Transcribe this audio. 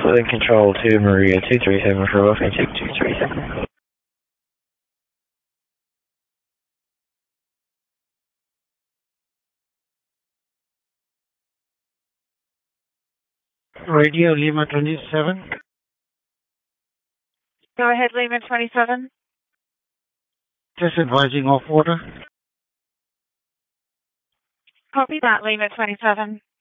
Link Control to Maria 237 for Wolfgang 237. Radio Lima 27. Go ahead, Lima 27. Just advising off order. Copy that, Lima 27.